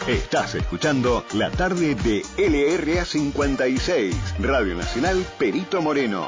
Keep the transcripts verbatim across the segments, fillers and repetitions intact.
Estás escuchando la tarde de L R A cincuenta y seis, Radio Nacional Perito Moreno.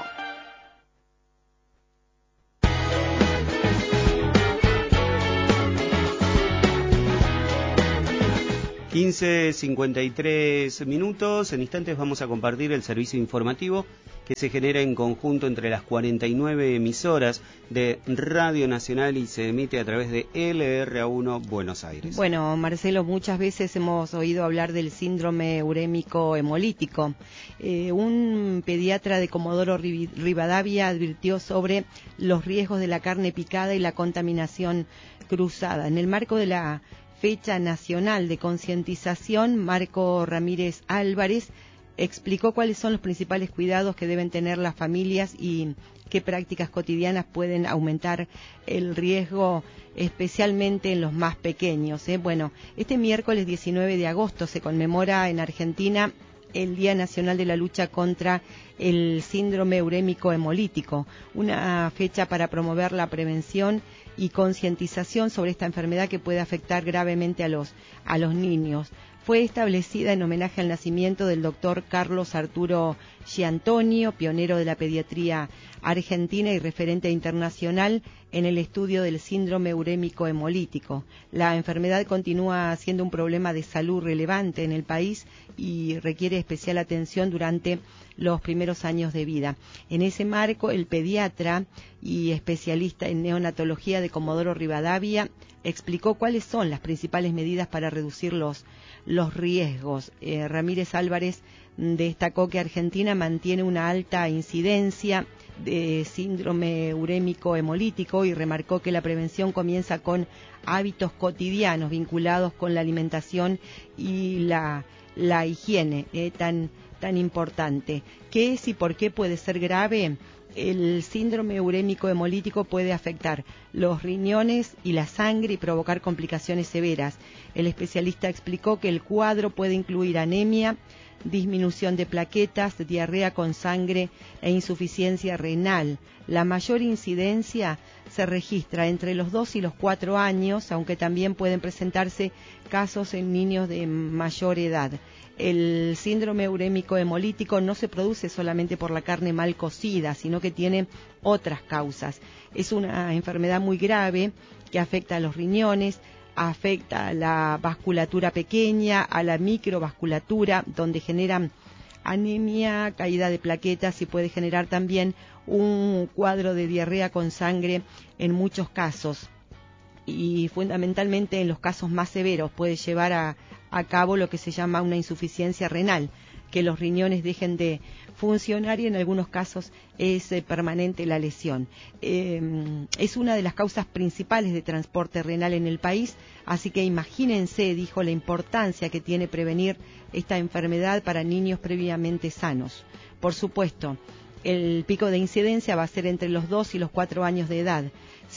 quince cincuenta y tres minutos. En instantes vamos a compartir el servicio informativo que se genera en conjunto entre las cuarenta y nueve emisoras de Radio Nacional y se emite a través de L R A uno Buenos Aires. Bueno, Marcelo, muchas veces hemos oído hablar del síndrome urémico hemolítico. Eh, un pediatra de Comodoro Rivadavia advirtió sobre los riesgos de la carne picada y la contaminación cruzada. En el marco de la Fecha Nacional de Concientización, Marco Ramírez Álvarez explicó cuáles son los principales cuidados que deben tener las familias y qué prácticas cotidianas pueden aumentar el riesgo, especialmente en los más pequeños. ¿eh? Bueno, este miércoles diecinueve de agosto se conmemora en Argentina el Día Nacional de la Lucha contra el Síndrome Urémico Hemolítico, una fecha para promover la prevención y concientización sobre esta enfermedad que puede afectar gravemente a los, a los niños. Fue establecida en homenaje al nacimiento del doctor Carlos Arturo Giantonio, pionero de la pediatría argentina y referente internacional en el estudio del síndrome urémico hemolítico. La enfermedad continúa siendo un problema de salud relevante en el país y requiere especial atención durante los primeros años de vida. En ese marco, el pediatra y especialista en neonatología de Comodoro Rivadavia explicó cuáles son las principales medidas para reducir los, los riesgos. Eh, Ramírez Álvarez destacó que Argentina mantiene una alta incidencia de síndrome urémico hemolítico y remarcó que la prevención comienza con hábitos cotidianos vinculados con la alimentación y la, la higiene eh, tan, tan importante. ¿Qué es y por qué puede ser grave? El síndrome urémico hemolítico puede afectar los riñones y la sangre y provocar complicaciones severas. El especialista explicó que el cuadro puede incluir anemia, disminución de plaquetas, diarrea con sangre e insuficiencia renal. La mayor incidencia se registra entre los dos y los cuatro años, aunque también pueden presentarse casos en niños de mayor edad. El síndrome urémico hemolítico no se produce solamente por la carne mal cocida, sino que tiene otras causas. Es una enfermedad muy grave que afecta a los riñones, afecta a la vasculatura pequeña, a la microvasculatura, donde generan anemia, caída de plaquetas y puede generar también un cuadro de diarrea con sangre en muchos casos. Y fundamentalmente en los casos más severos puede llevar a, a cabo lo que se llama una insuficiencia renal, que los riñones dejen de funcionar y en algunos casos es eh, permanente la lesión. Eh, es una de las causas principales de transporte renal en el país, así que imagínense, dijo, la importancia que tiene prevenir esta enfermedad para niños previamente sanos. Por supuesto, el pico de incidencia va a ser entre los dos y los cuatro años de edad.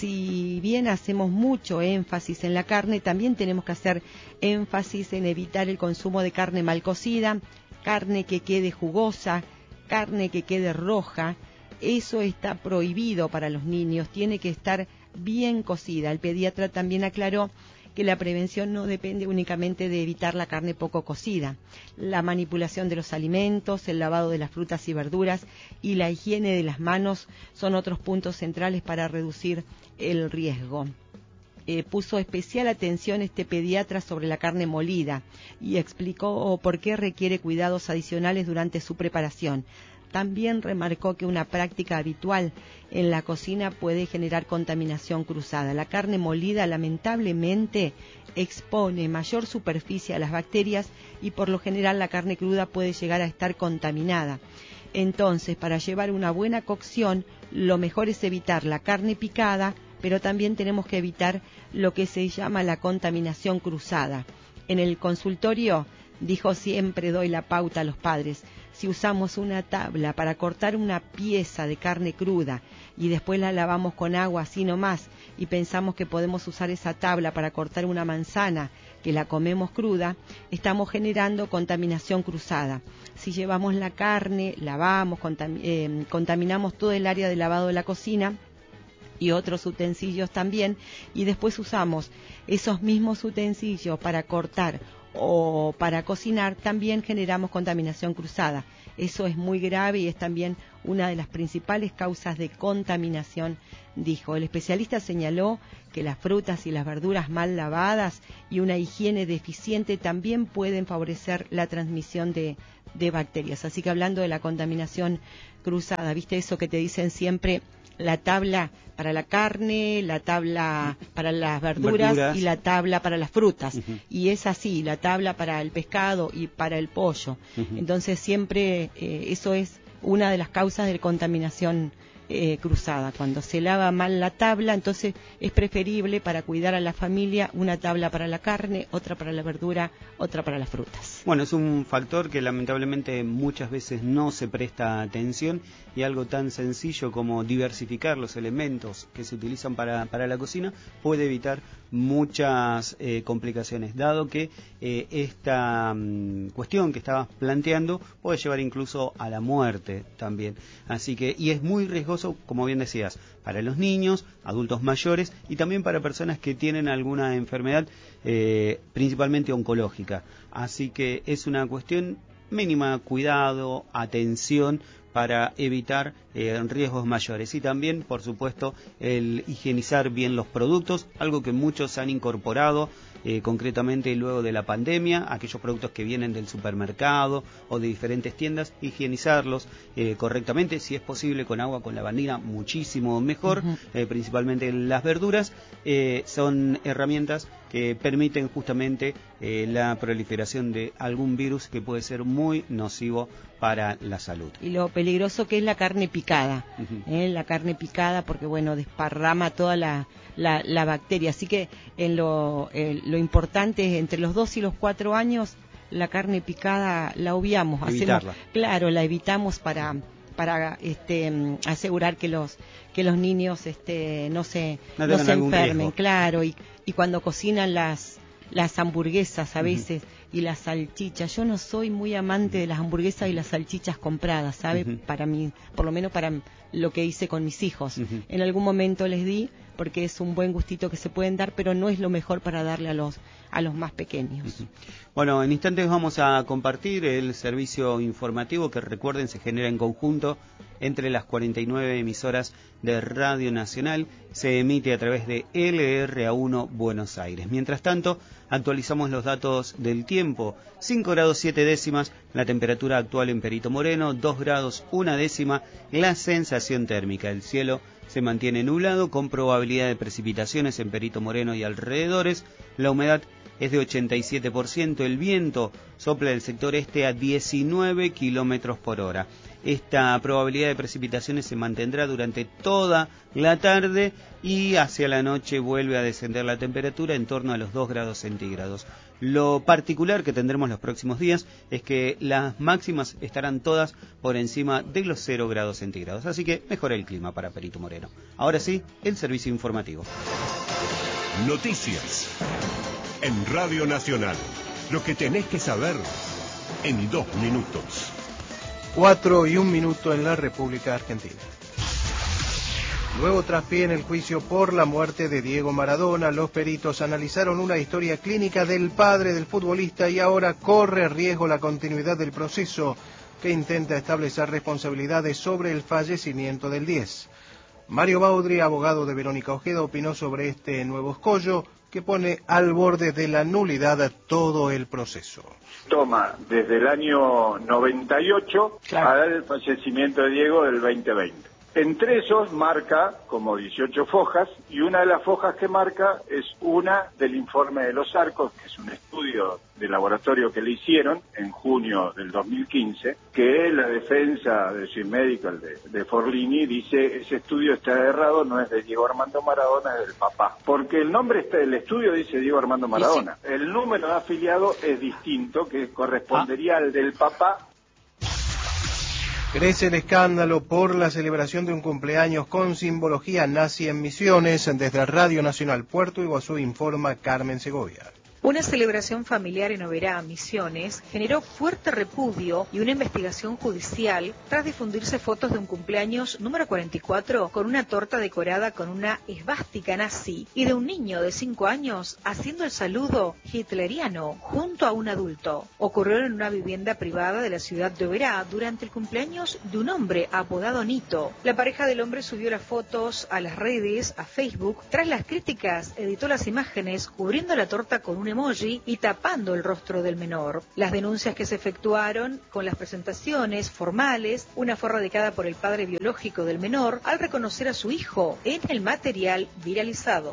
Si bien hacemos mucho énfasis en la carne, también tenemos que hacer énfasis en evitar el consumo de carne mal cocida, carne que quede jugosa, carne que quede roja. Eso está prohibido para los niños, tiene que estar bien cocida. El pediatra también aclaró que la prevención no depende únicamente de evitar la carne poco cocida. La manipulación de los alimentos, el lavado de las frutas y verduras y la higiene de las manos son otros puntos centrales para reducir el riesgo. Eh, puso especial atención este pediatra sobre la carne molida y explicó por qué requiere cuidados adicionales durante su preparación. También remarcó que una práctica habitual en la cocina puede generar contaminación cruzada. La carne molida lamentablemente expone mayor superficie a las bacterias y por lo general la carne cruda puede llegar a estar contaminada. Entonces, para llevar una buena cocción, lo mejor es evitar la carne picada, pero también tenemos que evitar lo que se llama la contaminación cruzada. En el consultorio, dijo, siempre doy la pauta a los padres. Si usamos una tabla para cortar una pieza de carne cruda y después la lavamos con agua así nomás y pensamos que podemos usar esa tabla para cortar una manzana que la comemos cruda, estamos generando contaminación cruzada. Si llevamos la carne, lavamos, contam- eh, contaminamos todo el área de lavado de la cocina y otros utensilios también, y después usamos esos mismos utensilios para cortar o para cocinar, también generamos contaminación cruzada. Eso es muy grave y es también una de las principales causas de contaminación, dijo. El especialista señaló que las frutas y las verduras mal lavadas y una higiene deficiente también pueden favorecer la transmisión de, de bacterias. Así que hablando de la contaminación cruzada, ¿viste eso que te dicen siempre? La tabla para la carne, la tabla para las verduras, verduras. y la tabla para las frutas. Uh-huh. Y es así, la tabla para el pescado y para el pollo. Uh-huh. Entonces siempre eh, eso es una de las causas de contaminación eh, cruzada. Cuando se lava mal la tabla, entonces es preferible para cuidar a la familia una tabla para la carne, otra para la verdura, otra para las frutas. Bueno, es un factor que lamentablemente muchas veces no se presta atención, y algo tan sencillo como diversificar los elementos que se utilizan para, para la cocina puede evitar muchas eh, complicaciones, dado que eh, esta um, cuestión que estabas planteando puede llevar incluso a la muerte también. Así que, y es muy riesgoso, como bien decías, para los niños, adultos mayores y también para personas que tienen alguna enfermedad eh, principalmente oncológica. Así que es una cuestión mínima, cuidado, atención para evitar eh, riesgos mayores, y también, por supuesto, el higienizar bien los productos, algo que muchos han incorporado eh, concretamente luego de la pandemia, aquellos productos que vienen del supermercado o de diferentes tiendas, higienizarlos eh, correctamente, si es posible con agua con lavandina, muchísimo mejor. Uh-huh. eh, principalmente las verduras eh, son herramientas que permiten justamente eh, la proliferación de algún virus que puede ser muy nocivo para la salud. Y lo peligroso que es la carne picada, uh-huh. ¿eh? La carne picada, porque bueno, desparrama toda la, la, la bacteria. Así que en lo, eh, lo importante es entre los dos y los cuatro años, la carne picada la obviamos. Evitarla. Hacemos, claro, la evitamos para para este asegurar que los que los niños este no se no, no se enfermen, riesgo. Claro, y, y cuando cocinan las las hamburguesas a veces uh-huh. y las salchichas, yo no soy muy amante de las hamburguesas y las salchichas compradas, ¿sabe? Uh-huh. Para mí, por lo menos para lo que hice con mis hijos. Uh-huh. En algún momento les di, porque es un buen gustito que se pueden dar, pero no es lo mejor para darle a los a los más pequeños. Uh-huh. Bueno, en instantes vamos a compartir el servicio informativo que, recuerden, se genera en conjunto entre las cuarenta y nueve emisoras de Radio Nacional. Se emite a través de L R A uno Buenos Aires. Mientras tanto, actualizamos los datos del tiempo. cinco grados siete décimas la temperatura actual en Perito Moreno, dos grados una décima la sensación térmica. El cielo se mantiene nublado con probabilidad de precipitaciones en Perito Moreno y alrededores. La humedad es de ochenta y siete por ciento. El viento sopla del sector este a diecinueve kilómetros por hora. Esta probabilidad de precipitaciones se mantendrá durante toda la tarde y hacia la noche vuelve a descender la temperatura en torno a los dos grados centígrados. Lo particular que tendremos los próximos días es que las máximas estarán todas por encima de los cero grados centígrados. Así que mejora el clima para Perito Moreno. Ahora sí, el servicio informativo. Noticias en Radio Nacional. Lo que tenés que saber en dos minutos. Cuatro y un minuto en la República Argentina. Nuevo traspié en el juicio por la muerte de Diego Maradona. Los peritos analizaron una historia clínica del padre del futbolista y ahora corre riesgo la continuidad del proceso que intenta establecer responsabilidades sobre el fallecimiento del diez. Mario Baudry, abogado de Verónica Ojeda, opinó sobre este nuevo escollo que pone al borde de la nulidad todo el proceso. Toma desde el año noventa y ocho claro. al fallecimiento de Diego del veinte veinte. Entre esos marca como dieciocho fojas, y una de las fojas que marca es una del informe de los Arcos, que es un estudio de laboratorio que le hicieron en junio del dos mil quince, que la defensa de Swiss Medical de, de Forlini dice ese estudio está errado, no es de Diego Armando Maradona, es del papá. Porque el nombre está, el estudio dice Diego Armando Maradona. Sí. El número de afiliados es distinto, que correspondería ah. al del papá. Crece el escándalo por la celebración de un cumpleaños con simbología nazi en Misiones. Desde Radio Nacional Puerto Iguazú informa Carmen Segovia. Una celebración familiar en Oberá, Misiones, generó fuerte repudio y una investigación judicial tras difundirse fotos de un cumpleaños número cuarenta y cuatro con una torta decorada con una esvástica nazi y de un niño de cinco años haciendo el saludo hitleriano junto a un adulto. Ocurrió en una vivienda privada de la ciudad de Oberá durante el cumpleaños de un hombre apodado Nito. La pareja del hombre subió las fotos a las redes, a Facebook. Tras las críticas, editó las imágenes cubriendo la torta con un emoji y tapando el rostro del menor. Las denuncias que se efectuaron con las presentaciones formales, una fue radicada por el padre biológico del menor al reconocer a su hijo en el material viralizado.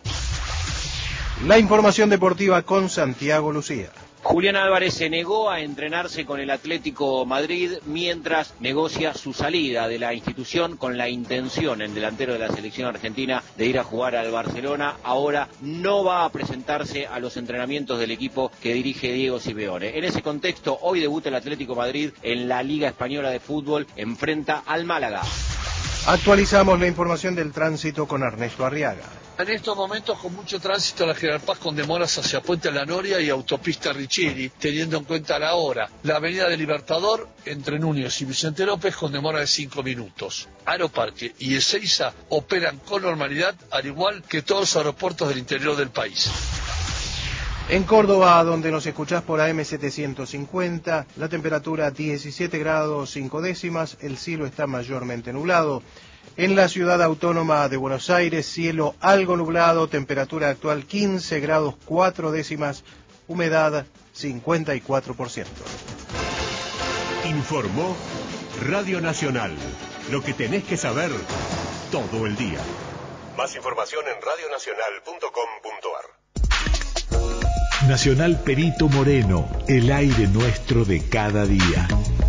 La información deportiva con Santiago Lucía. Julián Álvarez se negó a entrenarse con el Atlético Madrid mientras negocia su salida de la institución con la intención, el delantero de la selección argentina, de ir a jugar al Barcelona. Ahora no va a presentarse a los entrenamientos del equipo que dirige Diego Simeone. En ese contexto, hoy debuta el Atlético Madrid en la Liga Española de Fútbol, enfrenta al Málaga. Actualizamos la información del tránsito con Ernesto Arriaga. En estos momentos con mucho tránsito la General Paz con demoras hacia Puente La Noria y Autopista Riccieri, teniendo en cuenta la hora. La Avenida del Libertador entre Núñez y Vicente López con demora de cinco minutos. Aeroparque y Ezeiza operan con normalidad, al igual que todos los aeropuertos del interior del país. En Córdoba, donde nos escuchás por A M setecientos cincuenta, la temperatura diecisiete grados cinco décimas, el cielo está mayormente nublado. En la ciudad autónoma de Buenos Aires, cielo algo nublado, temperatura actual quince grados cuatro décimas, humedad cincuenta y cuatro por ciento. Informó Radio Nacional, lo que tenés que saber todo el día. Más información en radio nacional punto com punto ar. Nacional Perito Moreno, el aire nuestro de cada día.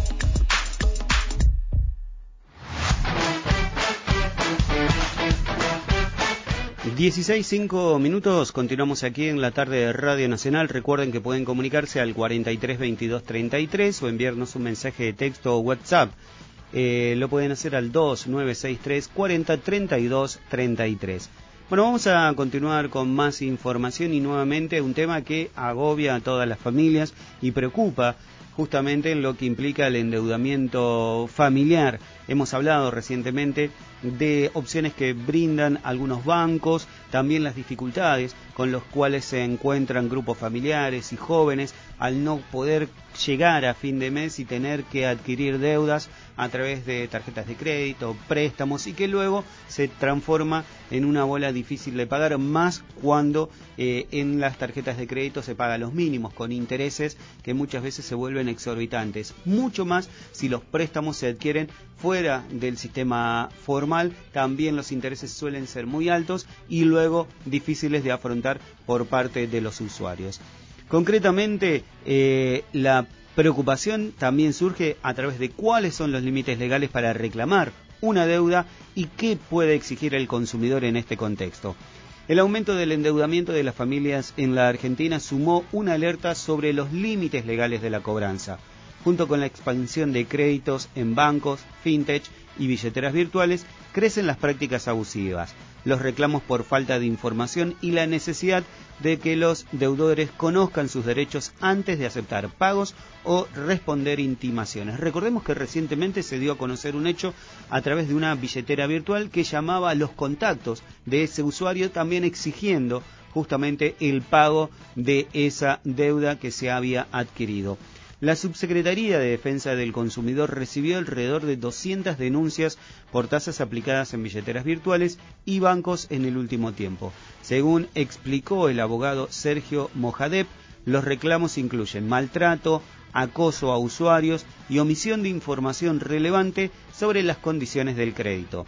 dieciséis cinco minutos, continuamos aquí en la tarde de Radio Nacional. Recuerden que pueden comunicarse al cuarenta y tres veintidós treinta y tres o enviarnos un mensaje de texto o WhatsApp. Eh, lo pueden hacer al dos nueve seis tres cuarenta treinta y dos treinta y tres. Bueno, vamos a continuar con más información y nuevamente un tema que agobia a todas las familias y preocupa justamente en lo que implica el endeudamiento familiar. Hemos hablado recientemente de opciones que brindan algunos bancos, también las dificultades con las cuales se encuentran grupos familiares y jóvenes al no poder llegar a fin de mes y tener que adquirir deudas a través de tarjetas de crédito, préstamos, y que luego se transforma en una bola difícil de pagar, más cuando eh, en las tarjetas de crédito se pagan los mínimos con intereses que muchas veces se vuelven exorbitantes, mucho más si los préstamos se adquieren fuera del sistema formal. También los intereses suelen ser muy altos y luego difíciles de afrontar por parte de los usuarios. Concretamente, eh, la preocupación también surge a través de cuáles son los límites legales para reclamar una deuda y qué puede exigir el consumidor en este contexto. El aumento del endeudamiento de las familias en la Argentina sumó una alerta sobre los límites legales de la cobranza. Junto con la expansión de créditos en bancos, fintech y billeteras virtuales, crecen las prácticas abusivas, los reclamos por falta de información y la necesidad de que los deudores conozcan sus derechos antes de aceptar pagos o responder intimaciones. Recordemos que recientemente se dio a conocer un hecho a través de una billetera virtual que llamaba a los contactos de ese usuario, también exigiendo justamente el pago de esa deuda que se había adquirido. La Subsecretaría de Defensa del Consumidor recibió alrededor de doscientas denuncias por tasas aplicadas en billeteras virtuales y bancos en el último tiempo. Según explicó el abogado Sergio Mojadeb, los reclamos incluyen maltrato, acoso a usuarios y omisión de información relevante sobre las condiciones del crédito.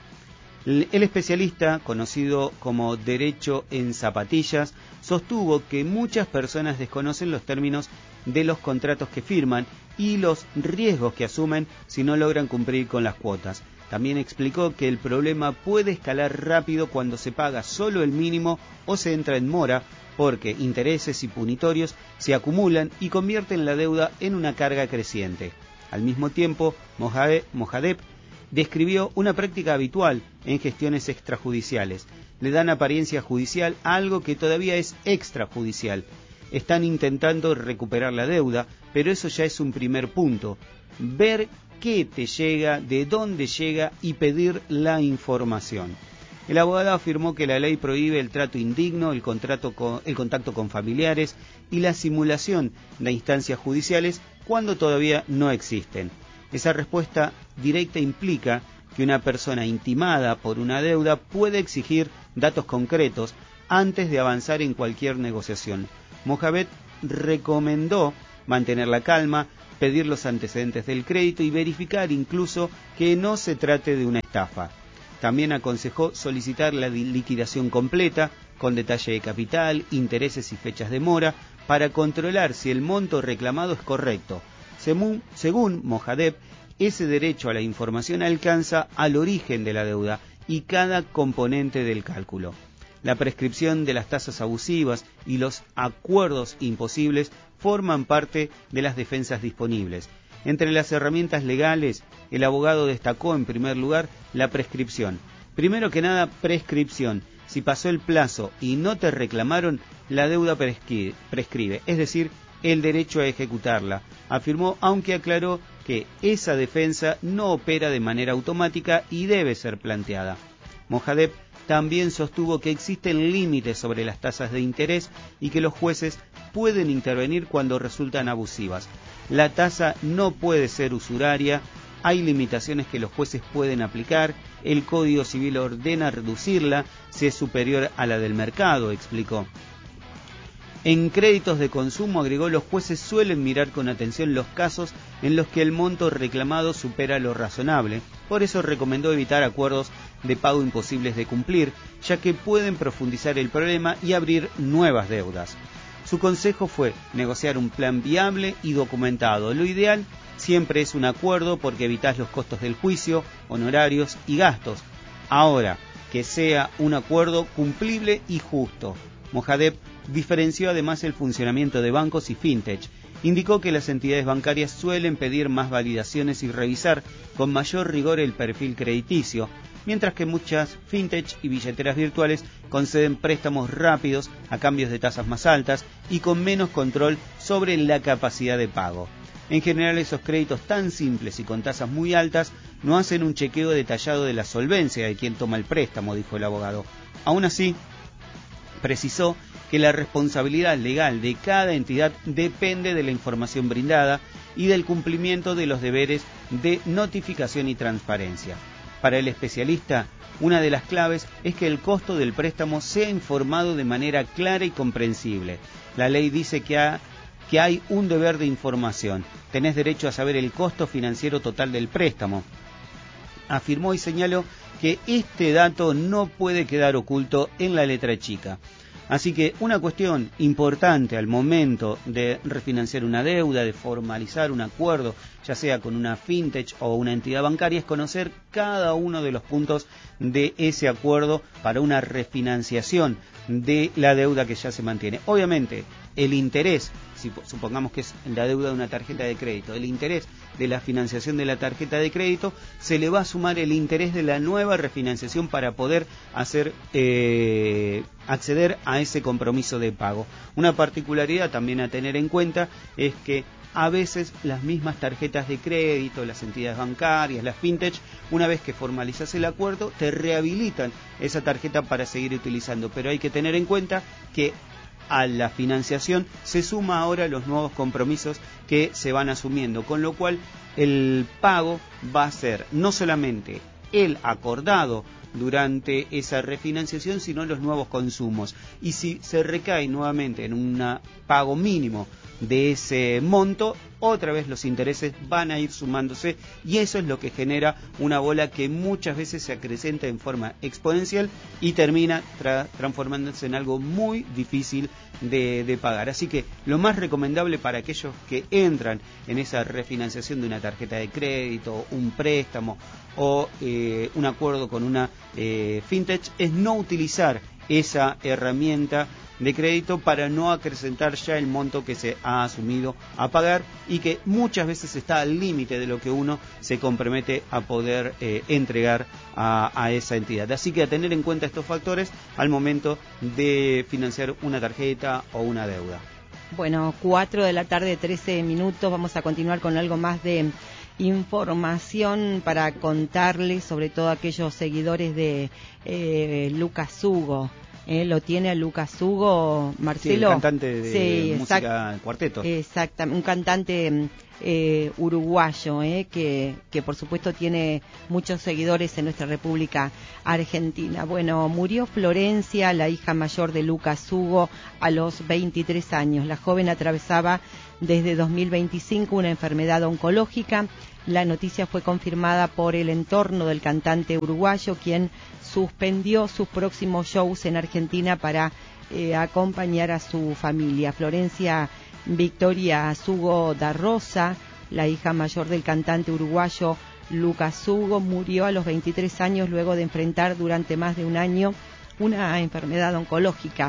El especialista, conocido como Derecho en Zapatillas, sostuvo que muchas personas desconocen los términos de los contratos que firman y los riesgos que asumen si no logran cumplir con las cuotas. También explicó que el problema puede escalar rápido cuando se paga solo el mínimo o se entra en mora, porque intereses y punitorios se acumulan y convierten la deuda en una carga creciente. Al mismo tiempo, Mojadeb describió una práctica habitual en gestiones extrajudiciales. Le dan apariencia judicial a algo que todavía es extrajudicial. están intentando recuperar la deuda, pero eso ya es un primer punto. Ver qué te llega, de dónde llega y pedir la información. El abogado afirmó que la ley prohíbe el trato indigno, el, contrato con, el contacto con familiares y la simulación de instancias judiciales cuando todavía no existen. Esa respuesta directa implica que una persona intimada por una deuda puede exigir datos concretos antes de avanzar en cualquier negociación. Mohamed recomendó mantener la calma, pedir los antecedentes del crédito y verificar incluso que no se trate de una estafa. También aconsejó solicitar la liquidación completa, con detalle de capital, intereses y fechas de mora, para controlar si el monto reclamado es correcto. Según, según Mohamed, ese derecho a la información alcanza al origen de la deuda y cada componente del cálculo. La prescripción de las tasas abusivas y los acuerdos imposibles forman parte de las defensas disponibles. Entre las herramientas legales, el abogado destacó en primer lugar la prescripción. Primero que nada, prescripción. Si pasó el plazo y no te reclamaron, la deuda prescribe, prescribe, es decir, el derecho a ejecutarla, afirmó, aunque aclaró que esa defensa no opera de manera automática y debe ser planteada. Mohamed también sostuvo que existen límites sobre las tasas de interés y que los jueces pueden intervenir cuando resultan abusivas. La tasa no puede ser usuraria, hay limitaciones que los jueces pueden aplicar, el Código Civil ordena reducirla si es superior a la del mercado, explicó. En créditos de consumo, agregó, los jueces suelen mirar con atención los casos en los que el monto reclamado supera lo razonable. Por eso recomendó evitar acuerdos de pago imposibles de cumplir, ya que pueden profundizar el problema y abrir nuevas deudas. Su consejo fue negociar un plan viable y documentado. Lo ideal siempre es un acuerdo porque evitas los costos del juicio, honorarios y gastos. Ahora, que sea un acuerdo cumplible y justo. Mohamed diferenció además el funcionamiento de bancos y fintech. Indicó que las entidades bancarias suelen pedir más validaciones y revisar con mayor rigor el perfil crediticio, mientras que muchas fintech y billeteras virtuales conceden préstamos rápidos a cambios de tasas más altas y con menos control sobre la capacidad de pago. En general, esos créditos tan simples y con tasas muy altas no hacen un chequeo detallado de la solvencia de quien toma el préstamo, dijo el abogado. Aún así, precisó que la responsabilidad legal de cada entidad depende de la información brindada y del cumplimiento de los deberes de notificación y transparencia. Para el especialista, una de las claves es que el costo del préstamo sea informado de manera clara y comprensible. La ley dice que, ha, que hay un deber de información. Tenés derecho a saber el costo financiero total del préstamo. Afirmó y señaló que este dato no puede quedar oculto en la letra chica. Así que una cuestión importante al momento de refinanciar una deuda, de formalizar un acuerdo, ya sea con una fintech o una entidad bancaria, es conocer cada uno de los puntos de ese acuerdo para una refinanciación de la deuda que ya se mantiene. Obviamente, el interés, si supongamos que es la deuda de una tarjeta de crédito, el interés de la financiación de la tarjeta de crédito, se le va a sumar el interés de la nueva refinanciación para poder hacer eh, acceder a ese compromiso de pago. Una particularidad también a tener en cuenta es que a veces las mismas tarjetas de crédito, las entidades bancarias, las fintech, una vez que formalizas el acuerdo, te rehabilitan esa tarjeta para seguir utilizando, pero hay que tener en cuenta que a la financiación se suma ahora los nuevos compromisos que se van asumiendo, con lo cual el pago va a ser no solamente el acordado durante esa refinanciación, sino los nuevos consumos. Y si se recae nuevamente en un pago mínimo de ese monto, otra vez los intereses van a ir sumándose y eso es lo que genera una bola que muchas veces se acrecenta en forma exponencial y termina tra- transformándose en algo muy difícil de, de pagar. Así que lo más recomendable para aquellos que entran en esa refinanciación de una tarjeta de crédito, un préstamo o eh, un acuerdo con una eh, fintech es no utilizar esa herramienta de crédito para no acrecentar ya el monto que se ha asumido a pagar y que muchas veces está al límite de lo que uno se compromete a poder eh, entregar a, a esa entidad. Así que a tener en cuenta estos factores al momento de financiar una tarjeta o una deuda. Bueno, cuatro de la tarde, trece minutos, vamos a continuar con algo más de información para contarles, sobre todo a aquellos seguidores de eh, Lucas Hugo. Eh, lo tiene a Lucas Hugo, Marcelo. Sí, el cantante de sí, música cuarteto. Exactamente, un cantante eh, uruguayo, eh, que, que por supuesto tiene muchos seguidores en nuestra República Argentina. Bueno, murió Florencia, la hija mayor de Lucas Hugo, a los veintitrés años. La joven atravesaba desde dos mil veinticinco una enfermedad oncológica. La noticia fue confirmada por el entorno del cantante uruguayo, quien suspendió sus próximos shows en Argentina para eh, acompañar a su familia. Florencia Victoria Hugo da Rosa, la hija mayor del cantante uruguayo Lucas Hugo, murió a los veintitrés años luego de enfrentar durante más de un año una enfermedad oncológica.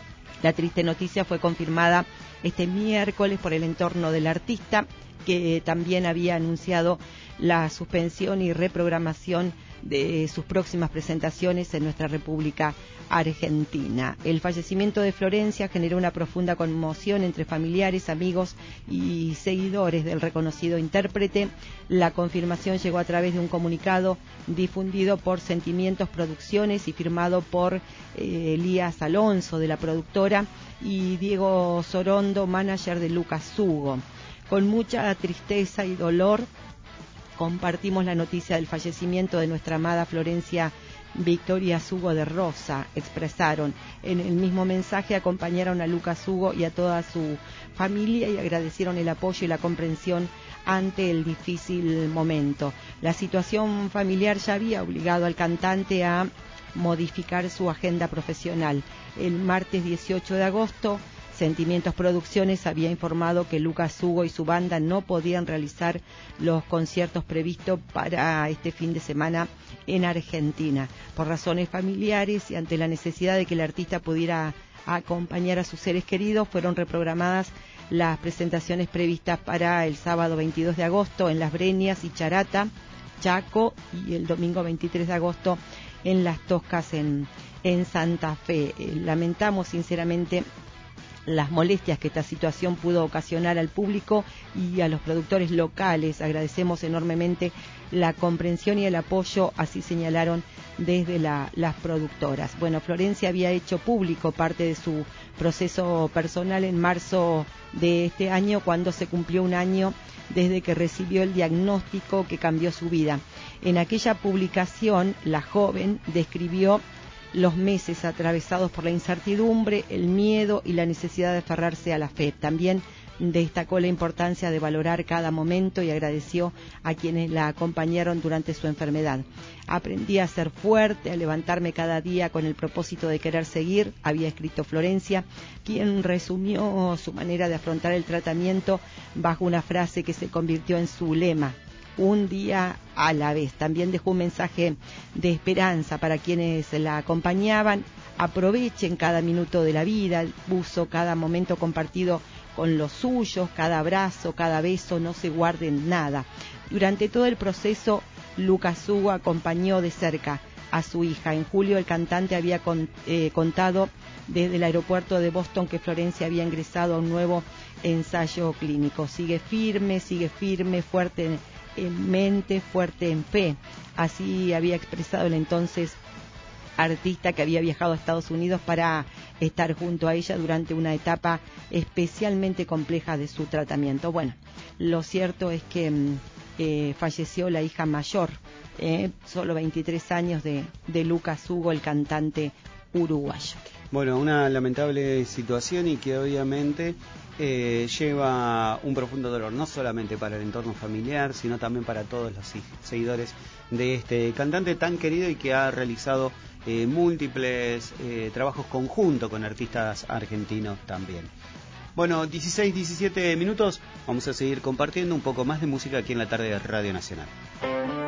La triste noticia fue confirmada este miércoles por el entorno del artista, que también había anunciado la suspensión y reprogramación de sus próximas presentaciones en nuestra República Argentina. El fallecimiento de Florencia generó una profunda conmoción entre familiares, amigos y seguidores del reconocido intérprete. La confirmación llegó a través de un comunicado difundido por Sentimientos Producciones y firmado por eh, Elías Alonso, de la productora, y Diego Sorondo, manager de Lucas Hugo. Con mucha tristeza y dolor compartimos la noticia del fallecimiento de nuestra amada Florencia Victoria Hugo de Rosa, expresaron. En el mismo mensaje acompañaron a Lucas Hugo y a toda su familia y agradecieron el apoyo y la comprensión ante el difícil momento. La situación familiar ya había obligado al cantante a modificar su agenda profesional. El martes dieciocho de agosto, Sentimientos Producciones había informado que Lucas Hugo y su banda no podían realizar los conciertos previstos para este fin de semana en Argentina. Por razones familiares y ante la necesidad de que el artista pudiera acompañar a sus seres queridos, fueron reprogramadas las presentaciones previstas para el sábado veintidós de agosto en Las Breñas y Charata, Chaco, y el domingo veintitrés de agosto en Las Toscas en, en Santa Fe. Eh, lamentamos sinceramente las molestias que esta situación pudo ocasionar al público y a los productores locales. Agradecemos enormemente la comprensión y el apoyo, así señalaron desde la, las productoras. Bueno, Florencia había hecho público parte de su proceso personal en marzo de este año, cuando se cumplió un año desde que recibió el diagnóstico que cambió su vida. En aquella publicación, la joven describió los meses atravesados por la incertidumbre, el miedo y la necesidad de aferrarse a la fe. También destacó la importancia de valorar cada momento y agradeció a quienes la acompañaron durante su enfermedad. Aprendí a ser fuerte, a levantarme cada día con el propósito de querer seguir, había escrito Florencia, quien resumió su manera de afrontar el tratamiento bajo una frase que se convirtió en su lema: un día a la vez. También dejó un mensaje de esperanza para quienes la acompañaban. Aprovechen cada minuto de la vida, puso, cada momento compartido con los suyos, cada abrazo, cada beso, no se guarden nada. Durante todo el proceso, Lucas Hugo acompañó de cerca a su hija. En julio el cantante había con, eh, contado desde el aeropuerto de Boston que Florencia había ingresado a un nuevo ensayo clínico. Sigue firme, sigue firme, fuerte en en mente, fuerte en fe. Así había expresado el entonces artista, que había viajado a Estados Unidos para estar junto a ella durante una etapa especialmente compleja de su tratamiento. Bueno, lo cierto es que eh, falleció la hija mayor, eh, solo veintitrés años, de, de Lucas Hugo, el cantante uruguayo. Bueno, una lamentable situación y que obviamente eh, lleva un profundo dolor, no solamente para el entorno familiar, sino también para todos los seguidores de este cantante tan querido y que ha realizado eh, múltiples eh, trabajos conjuntos con artistas argentinos también. Bueno, dieciséis, diecisiete minutos, vamos a seguir compartiendo un poco más de música aquí en la tarde de Radio Nacional.